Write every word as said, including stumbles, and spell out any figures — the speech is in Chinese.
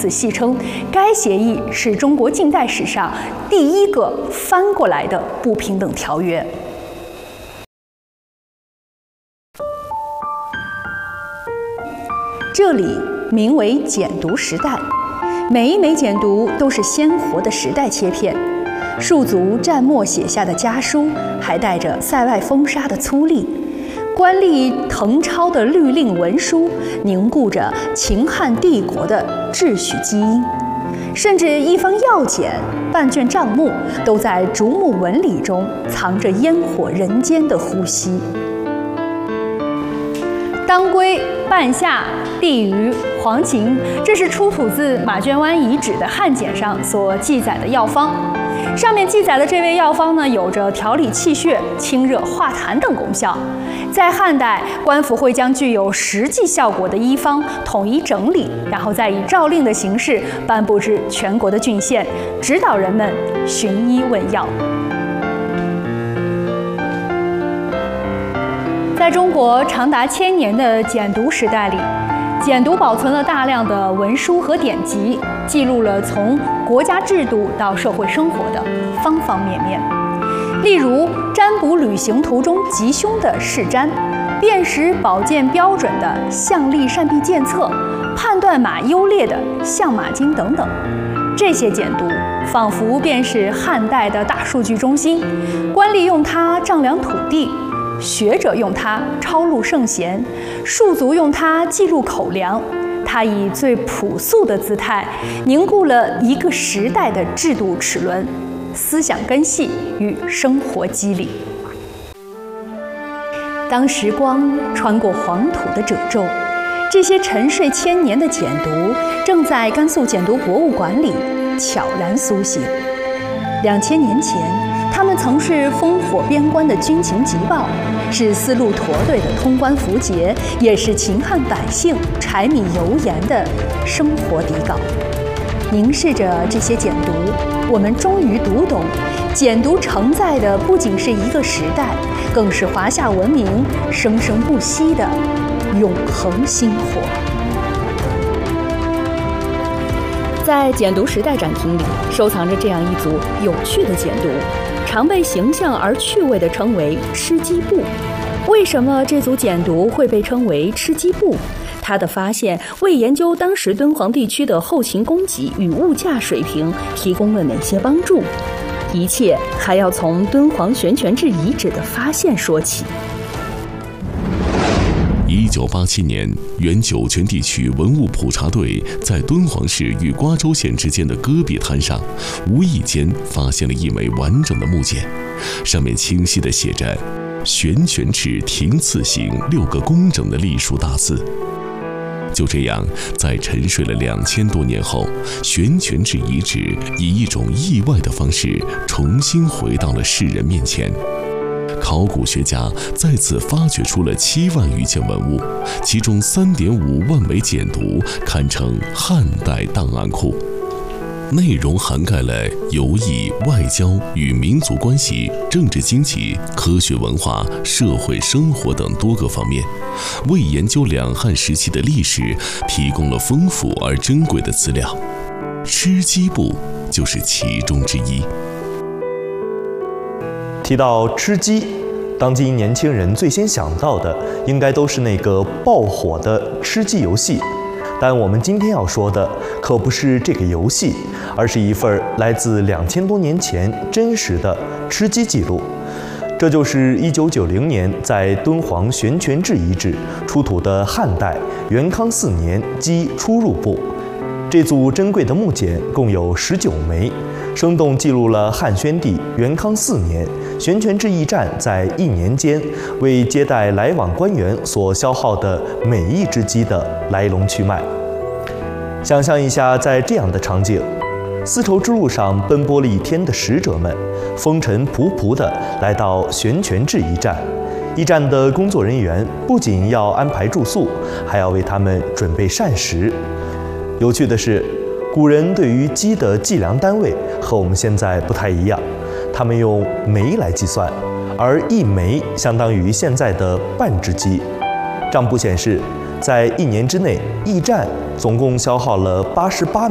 此戏称，该协议是中国近代史上第一个翻过来的不平等条约。这里名为简牍时代，每一枚简牍都是鲜活的时代切片，戍卒蘸墨写下的家书还带着塞外风沙的粗砺，官吏誊抄的律令文书凝固着秦汉帝国的秩序基因，甚至一方要简、半卷账目都在竹木纹理中藏着烟火人间的呼吸。当归、半夏、地榆、黄芩，这是出土自马圈湾遗址的汉简上所记载的药方。上面记载的这味药方呢，有着调理气血、清热化痰等功效。在汉代，官府会将具有实际效果的医方统一整理，然后再以诏令的形式颁布至全国的郡县，指导人们寻医问药。在中国长达千年的简牍时代里，简牍保存了大量的文书和典籍，记录了从国家制度到社会生活的方方面面。例如，占卜旅行图中吉凶的试占，辨识宝剑标准的象力善弊鉴策，判断马优劣的相马经等等。这些简牍仿佛便是汉代的大数据中心，官吏用它丈量土地，学者用它抄录圣贤，戍卒用它记录口粮。它以最朴素的姿态，凝固了一个时代的制度齿轮、思想根系与生活机理。当时光穿过黄土的褶皱，这些沉睡千年的简牍正在甘肃简牍博物馆里悄然苏醒。两千年前，他们曾是烽火边关的军情急报，是丝路驼队的通关符节，也是秦汉百姓柴米油盐的生活底稿。凝视着这些简牍，我们终于读懂，简牍承载的不仅是一个时代，更是华夏文明生生不息的永恒薪火。在简牍时代展厅里，收藏着这样一组有趣的简牍，常被形象而趣味地称为吃鸡布。为什么这组简牍会被称为吃鸡布？它的发现为研究当时敦煌地区的后勤供给与物价水平提供了哪些帮助？一切还要从敦煌悬泉置遗址的发现说起。 一九八七年，原酒泉地区文物普查队在敦煌市与瓜州县之间的戈壁滩上，无意间发现了一枚完整的木简，上面清晰地写着“悬泉置亭次形”六个工整的隶书大字。就这样，在沉睡了两千多年后，悬泉置遗址以一种意外的方式重新回到了世人面前。考古学家再次发掘出了七万余件文物，其中三点五万枚简牍堪称汉代档案库，内容涵盖了游艺、外交与民族关系、政治经济、科学文化、社会生活等多个方面，为研究两汉时期的历史提供了丰富而珍贵的资料。吃鸡布就是其中之一。 提到吃鸡，当今年轻人最先想到的应该都是那个爆火的吃鸡游戏。但我们今天要说的可不是这个游戏，而是一份来自两千多年前真实的吃鸡记录。这就是一九九零年在敦煌悬泉置遗址出土的汉代元康四年鸡出入部。这组珍贵的木简共有十九枚，生动记录了汉宣帝元康四年悬泉置驿站在一年间为接待来往官员所消耗的每一只鸡的来龙去脉。想象一下，在这样的场景，丝绸之路上奔波了一天的使者们，风尘仆仆地来到悬泉置驿站。驿站的工作人员不仅要安排住宿，还要为他们准备膳食。有趣的是，古人对于鸡的计量单位和我们现在不太一样，他们用枚来计算，而一枚相当于现在的半只鸡。账簿显示，在一年之内，驿站总共消耗了八十八